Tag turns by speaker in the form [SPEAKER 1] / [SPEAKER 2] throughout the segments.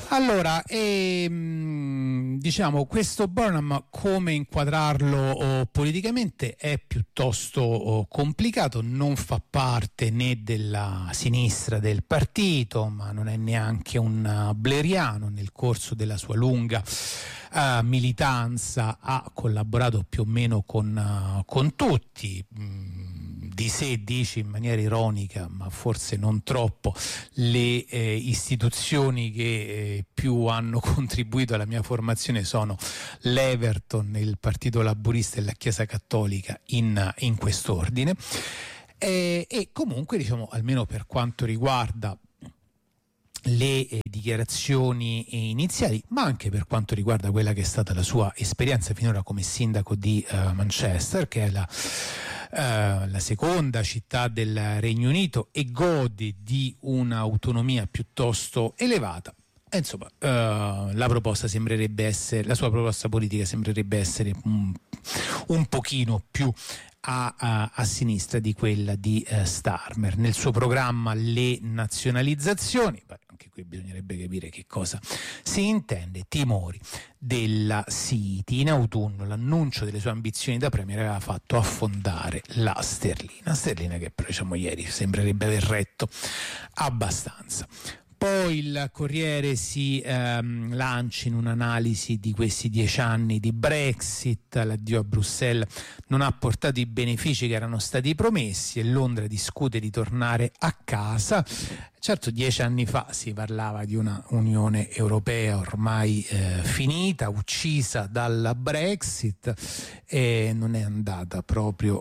[SPEAKER 1] Allora, diciamo, questo Burnham, come inquadrarlo politicamente è piuttosto complicato, non fa parte né della sinistra del partito, ma non è neanche un blairiano. Nel corso della sua lunga militanza ha collaborato più o meno con tutti. Di sé dice in maniera ironica, ma forse non troppo, le istituzioni che più hanno contribuito alla mia formazione sono l'Everton, il Partito Laburista e la Chiesa Cattolica in quest'ordine. E comunque, diciamo, almeno per quanto riguarda le dichiarazioni iniziali, ma anche per quanto riguarda quella che è stata la sua esperienza finora come sindaco di Manchester, che è la seconda città del Regno Unito e gode di un'autonomia piuttosto elevata. Insomma, la sua proposta politica sembrerebbe essere un pochino più a sinistra di quella di Starmer. Nel suo programma le nazionalizzazioni, anche qui bisognerebbe capire che cosa si intende, timori della City. In autunno l'annuncio delle sue ambizioni da premier aveva fatto affondare la sterlina che però, diciamo, ieri sembrerebbe aver retto abbastanza. Poi il Corriere si lancia in un'analisi di questi 10 anni di Brexit. L'addio a Bruxelles non ha portato i benefici che erano stati promessi e Londra discute di tornare a casa. Certo, 10 anni fa si parlava di una Unione Europea ormai finita, uccisa dalla Brexit, e non è andata proprio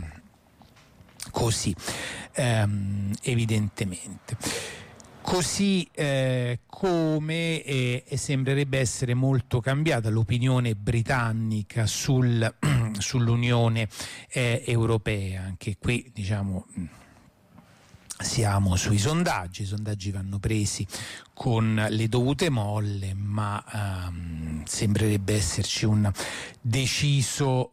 [SPEAKER 1] così, evidentemente. Così come sembrerebbe essere molto cambiata l'opinione britannica sull'Unione Europea. Anche qui, diciamo, siamo sui sondaggi. I sondaggi vanno presi con le dovute molle, ma sembrerebbe esserci un deciso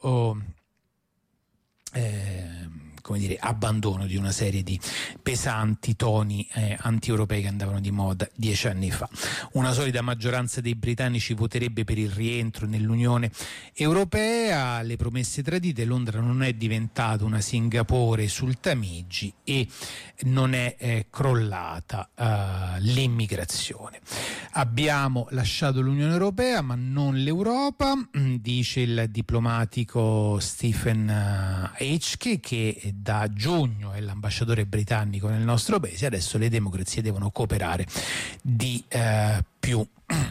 [SPEAKER 1] come dire, abbandono di una serie di pesanti toni anti-europei che andavano di moda 10 anni fa. Una solida maggioranza dei britannici voterebbe per il rientro nell'Unione Europea. Le promesse tradite. Londra non è diventata una Singapore sul Tamigi e non è crollata l'immigrazione. Abbiamo lasciato l'Unione Europea ma non l'Europa, dice il diplomatico Stephen H. che da giugno è l'ambasciatore britannico nel nostro paese. Adesso le democrazie devono cooperare di più.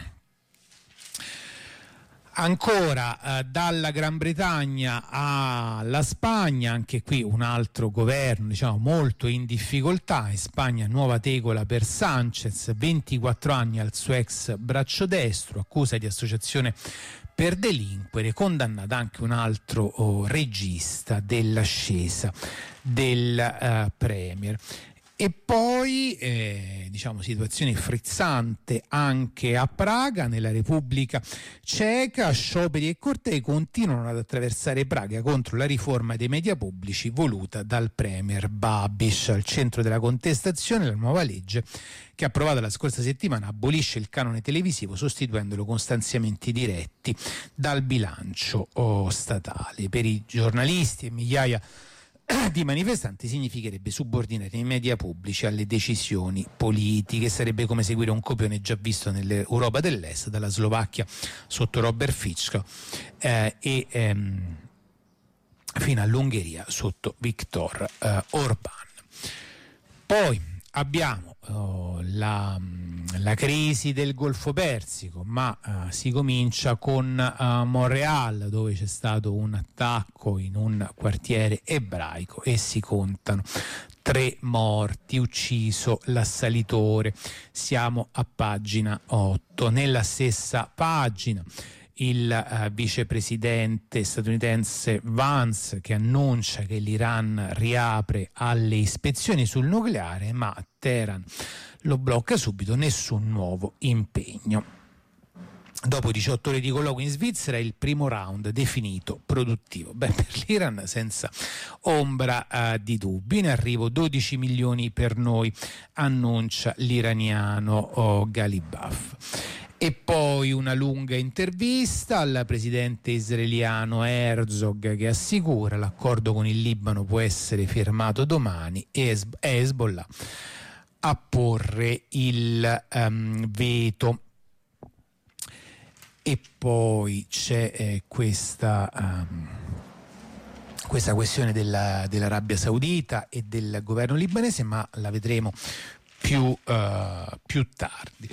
[SPEAKER 1] Ancora dalla Gran Bretagna alla Spagna, anche qui un altro governo, diciamo, molto in difficoltà. In Spagna nuova tegola per Sánchez, 24 anni al suo ex braccio destro, accusa di associazione per delinquere, condannato anche un altro regista dell'ascesa del Premier. E poi diciamo situazione frizzante anche a Praga, nella Repubblica Ceca. Scioperi e cortei continuano ad attraversare Praga contro la riforma dei media pubblici voluta dal premier Babiš. Al centro della contestazione la nuova legge che approvata la scorsa settimana abolisce il canone televisivo sostituendolo con stanziamenti diretti dal bilancio statale. Per i giornalisti e migliaia di manifestanti significherebbe subordinare i media pubblici alle decisioni politiche. Sarebbe come seguire un copione già visto nell'Europa dell'Est, dalla Slovacchia sotto Robert Fico fino all'Ungheria sotto Viktor Orbán. Poi abbiamo la crisi del Golfo Persico, ma si comincia con Montréal, dove c'è stato un attacco in un quartiere ebraico e si contano 3 morti, ucciso l'assalitore. Siamo a pagina 8. Nella stessa pagina il vicepresidente statunitense Vance, che annuncia che l'Iran riapre alle ispezioni sul nucleare, ma Teheran lo blocca subito, nessun nuovo impegno. Dopo 18 ore di colloqui in Svizzera, il primo round definito produttivo. Per l'Iran senza ombra di dubbio. In arrivo 12 milioni per noi, annuncia l'iraniano Ghalibaf. E poi una lunga intervista al presidente israeliano Herzog, che assicura l'accordo con il Libano può essere firmato domani e Hezbollah a porre il veto. E poi c'è questa questione dell'Arabia Saudita e del governo libanese, ma la vedremo più tardi.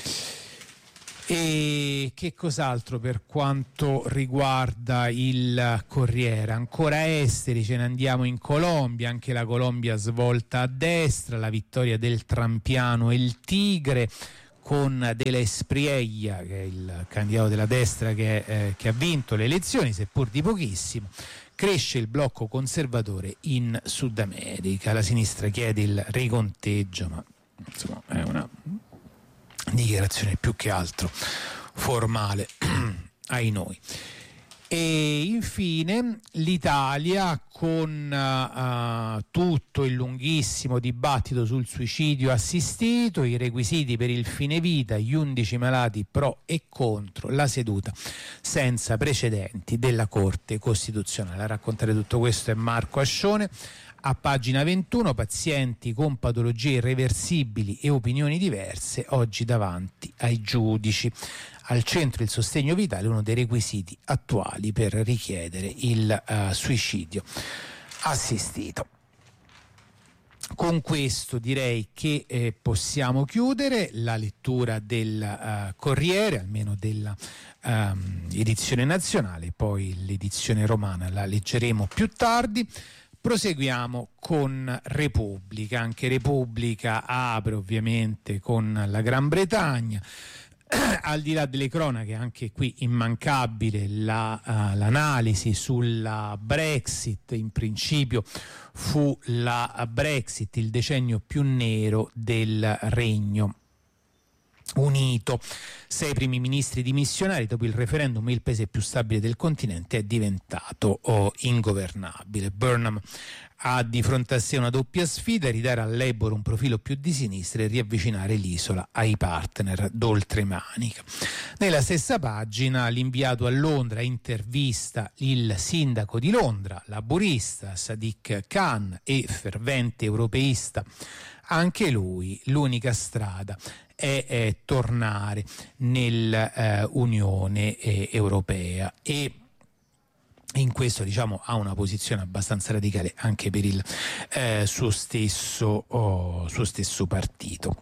[SPEAKER 1] E che cos'altro per quanto riguarda il Corriere? Ancora esteri, ce ne andiamo in Colombia, anche la Colombia svolta a destra, la vittoria del Trampiano e il Tigre, con De La Espriella, che è il candidato della destra che ha vinto le elezioni, seppur di pochissimo. Cresce il blocco conservatore in Sud America, la sinistra chiede il riconteggio, ma insomma è una dichiarazione più che altro formale ai noi. E infine l'Italia, con tutto il lunghissimo dibattito sul suicidio assistito, i requisiti per il fine vita, gli 11 malati pro e contro, la seduta senza precedenti della Corte Costituzionale. A raccontare tutto questo è Marco Ascione. A pagina 21, pazienti con patologie irreversibili e opinioni diverse, oggi davanti ai giudici. Al centro il sostegno vitale, uno dei requisiti attuali per richiedere il suicidio assistito. Con questo direi che possiamo chiudere la lettura del Corriere, almeno della edizione nazionale, poi l'edizione romana la leggeremo più tardi. Proseguiamo con Repubblica. Anche Repubblica apre ovviamente con la Gran Bretagna. Al di là delle cronache, anche qui immancabile l'analisi sulla Brexit. In principio fu la Brexit il decennio più nero del Regno Unito. 6 primi ministri dimissionari, dopo il referendum il paese più stabile del continente è diventato ingovernabile. Burnham ha di fronte a sé una doppia sfida: ridare al Labour un profilo più di sinistra e riavvicinare l'isola ai partner d'oltremanica. Nella stessa pagina l'inviato a Londra intervista il sindaco di Londra, laburista Sadiq Khan e fervente europeista anche lui. L'unica strada è tornare nell'Unione Europea, e in questo ha una posizione abbastanza radicale anche per il suo stesso partito.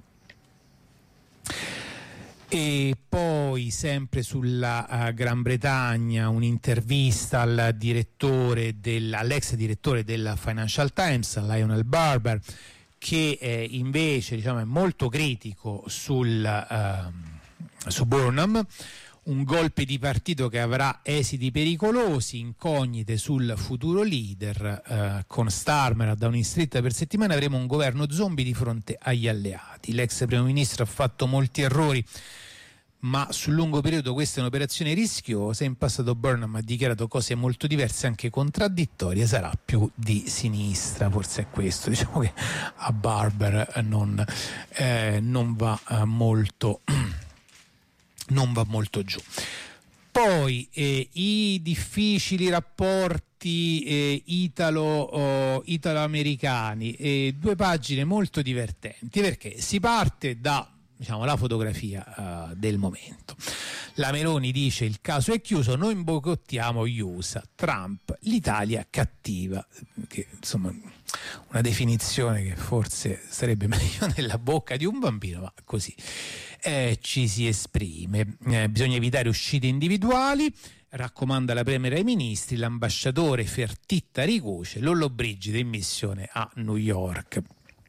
[SPEAKER 1] E poi sempre sulla Gran Bretagna un'intervista all'ex direttore del Financial Times, Lionel Barber, che invece è molto critico su Burnham. Un golpe di partito che avrà esiti pericolosi, incognite sul futuro leader. Con Starmer a Downing Street per settimane avremo un governo zombie di fronte agli alleati. L'ex primo ministro ha fatto molti errori, ma sul lungo periodo questa è un'operazione rischiosa. In passato Burnham ha dichiarato cose molto diverse, anche contraddittorie. Sarà più di sinistra, forse è questo, che a Barber non va molto giù. Poi i difficili rapporti italo-americani, 2 pagine molto divertenti, perché si parte da la fotografia del momento. La Meloni dice: il caso è chiuso, noi boicottiamo gli USA. Trump: l'Italia cattiva, che insomma una definizione che forse sarebbe meglio nella bocca di un bambino, ma così ci si esprime. Bisogna evitare uscite individuali, raccomanda la Premier ai ministri. L'ambasciatore Fertitta ricuce, Lollobrigida in missione a New York.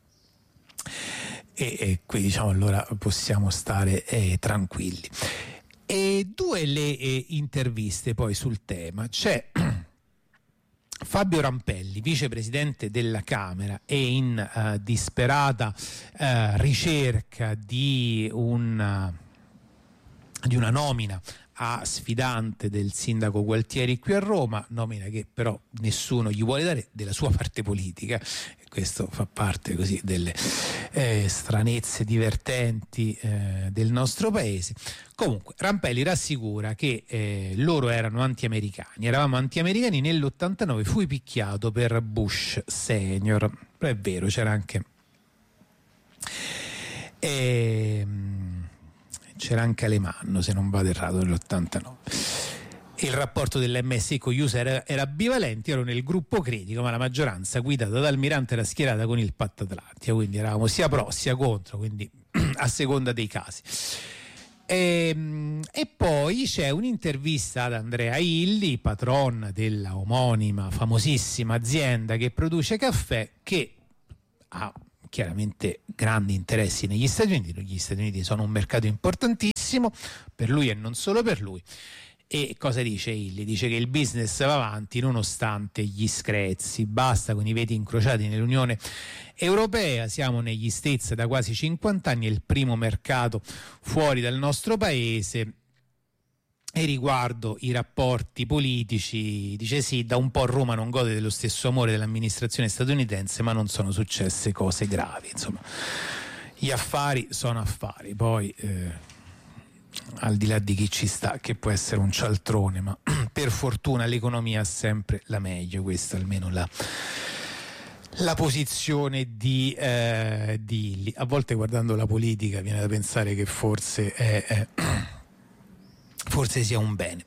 [SPEAKER 1] E qui allora possiamo stare tranquilli. E 2 le interviste poi sul tema. C'è Fabio Rampelli, vicepresidente della Camera, è in disperata ricerca di un di una nomina a sfidante del sindaco Gualtieri qui a Roma, nomina che però nessuno gli vuole dare, della sua parte politica, e questo fa parte così delle stranezze divertenti del nostro paese. Comunque Rampelli rassicura che loro erano anti-americani, eravamo anti-americani, nell'89 fui picchiato per Bush senior. Però è vero, c'era anche Alemanno, se non vado errato, nell'89. Il rapporto dell'MSI con gli USA era ambivalente, ero nel gruppo critico, ma la maggioranza guidata da Almirante era schierata con il patto Atlantico, quindi eravamo sia pro sia contro, quindi a seconda dei casi. E poi c'è un'intervista ad Andrea Illy, patron della omonima famosissima azienda che produce caffè, che ha chiaramente grandi interessi negli Stati Uniti. Gli Stati Uniti sono un mercato importantissimo per lui e non solo per lui. E cosa dice Illy? Dice che il business va avanti nonostante gli screzi, basta con i veti incrociati nell'Unione Europea, siamo negli States da quasi 50 anni, è il primo mercato fuori dal nostro paese. E riguardo i rapporti politici dice sì, da un po' Roma non gode dello stesso amore dell'amministrazione statunitense, ma non sono successe cose gravi. Insomma, gli affari sono affari, poi al di là di chi ci sta, che può essere un cialtrone, ma per fortuna l'economia ha sempre la meglio. Questa almeno la posizione di Illy. A volte guardando la politica viene da pensare che forse sia un bene.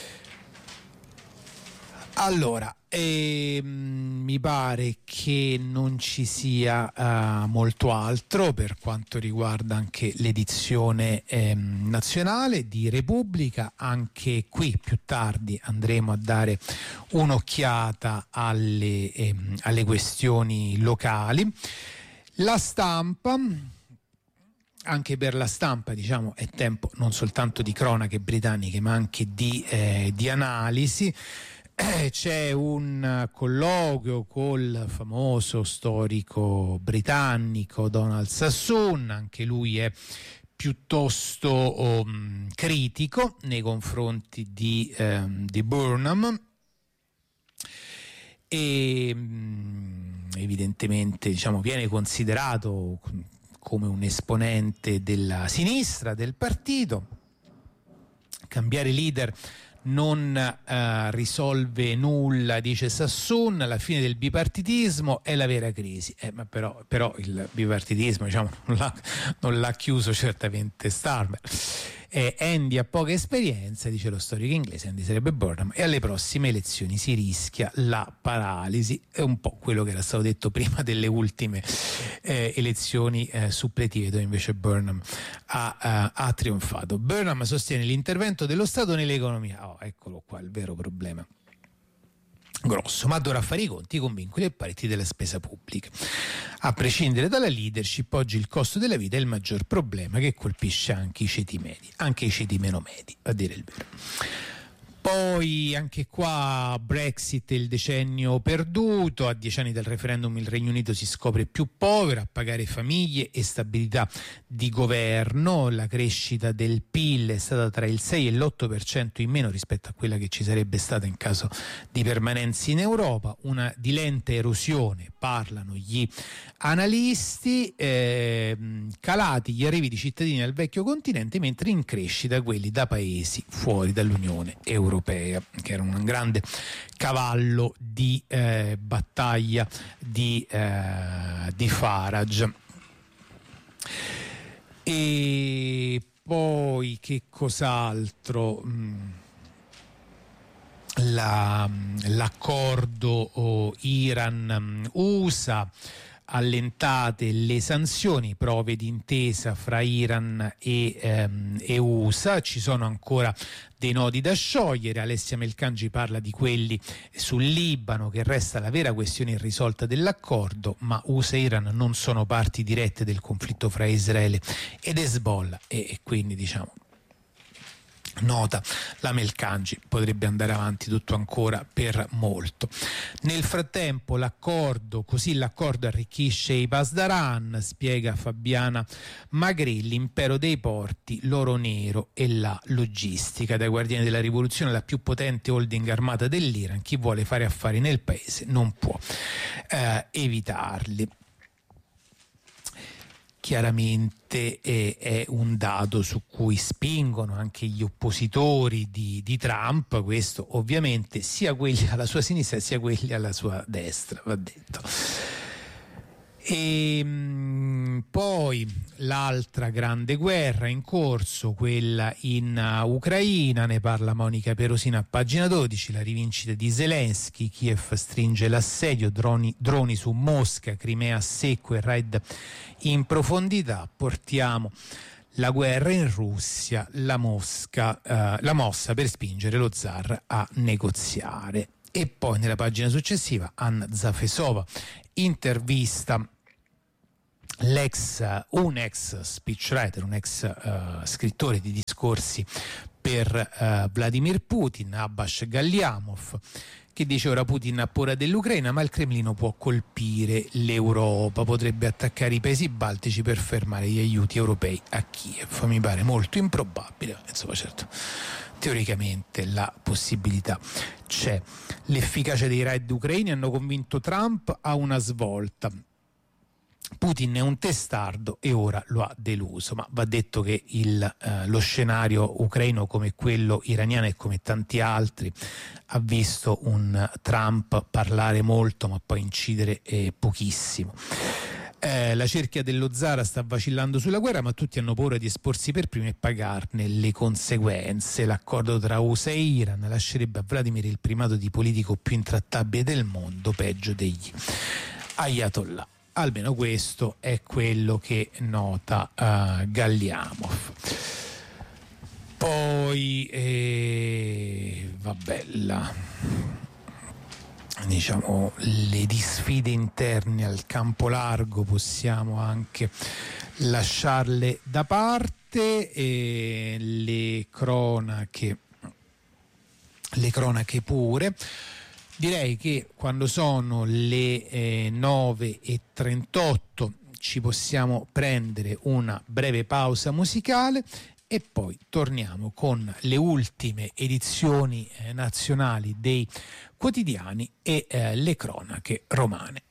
[SPEAKER 1] Allora, mi pare che non ci sia molto altro per quanto riguarda anche l'edizione nazionale di Repubblica. Anche qui più tardi andremo a dare un'occhiata alle questioni locali. La Stampa. Anche per La Stampa, diciamo, è tempo non soltanto di cronache britanniche ma anche di analisi. C'è un colloquio col famoso storico britannico Donald Sassoon, anche lui è piuttosto critico nei confronti di Burnham e evidentemente, diciamo, viene considerato come un esponente della sinistra del partito. Cambiare leader non risolve nulla, dice Sassoon, la fine del bipartitismo è la vera crisi. Ma però il bipartitismo, diciamo, non l'ha chiuso certamente Starmer. Andy ha poca esperienza, dice lo storico inglese, Andy sarebbe Burnham, e alle prossime elezioni si rischia la paralisi. È un po' quello che era stato detto prima delle ultime elezioni suppletive, dove invece Burnham ha trionfato. Burnham sostiene l'intervento dello Stato nell'economia. Eccolo qua il vero problema grosso, ma dovrà fare i conti con vincoli e paletti della spesa pubblica. A prescindere dalla leadership, oggi il costo della vita è il maggior problema che colpisce anche i ceti medi, anche i ceti meno medi, a dire il vero. Poi anche qua Brexit, il decennio perduto. A 10 anni dal referendum il Regno Unito si scopre più povero, a pagare famiglie e stabilità di governo. La crescita del PIL è stata tra il 6 e l'8% in meno rispetto a quella che ci sarebbe stata in caso di permanenza in Europa. Una di lenta erosione, parlano gli analisti, calati gli arrivi di cittadini al vecchio continente, mentre in crescita quelli da paesi fuori dall'Unione Europea, che era un grande cavallo di battaglia di Farage. E poi che cos'altro? L'accordo Iran-USA, allentate le sanzioni, prove d'intesa fra Iran e USA. Ci sono ancora dei nodi da sciogliere. Alessia Melcangi parla di quelli sul Libano, che resta la vera questione irrisolta dell'accordo, ma USA e Iran non sono parti dirette del conflitto fra Israele ed Hezbollah, e quindi, diciamo, nota la Melcangi, potrebbe andare avanti tutto ancora per molto. Nel frattempo l'accordo arricchisce i Pasdaran, spiega Fabiana Magri, l'impero dei porti, l'oro nero e la logistica. Dai guardiani della rivoluzione, la più potente holding armata dell'Iran, chi vuole fare affari nel paese non può evitarli. Chiaramente è un dato su cui spingono anche gli oppositori di Trump, questo ovviamente, sia quelli alla sua sinistra sia quelli alla sua destra, va detto. E poi l'altra grande guerra in corso, quella in Ucraina, ne parla Monica Perosina a pagina 12, la rivincita di Zelensky, Kiev stringe l'assedio, droni su Mosca, Crimea a secco e raid in profondità, portiamo la guerra in Russia, la mossa per spingere lo zar a negoziare. E poi nella pagina successiva Anna Zafesova intervista un ex speechwriter, un ex scrittore di discorsi per Vladimir Putin, Abbas Galliamov, che dice: ora Putin ha paura dell'Ucraina, ma il Cremlino può colpire l'Europa, potrebbe attaccare i paesi baltici per fermare gli aiuti europei a Kiev. Mi pare molto improbabile, insomma, certo, teoricamente la possibilità c'è. L'efficacia dei raid ucraini hanno convinto Trump a una svolta. Putin è un testardo e ora lo ha deluso, ma va detto che lo scenario ucraino, come quello iraniano e come tanti altri, ha visto un Trump parlare molto ma poi incidere pochissimo. La cerchia dello zar sta vacillando sulla guerra, ma tutti hanno paura di esporsi per primi e pagarne le conseguenze. L'accordo tra USA e Iran lascerebbe a Vladimir il primato di politico più intrattabile del mondo, peggio degli ayatollah. Almeno questo è quello che nota Galliamov. Poi diciamo le disfide interne al campo largo possiamo anche lasciarle da parte, e le cronache pure. Direi che quando sono le 9:38 ci possiamo prendere una breve pausa musicale e poi torniamo con le ultime edizioni nazionali dei quotidiani e le cronache romane.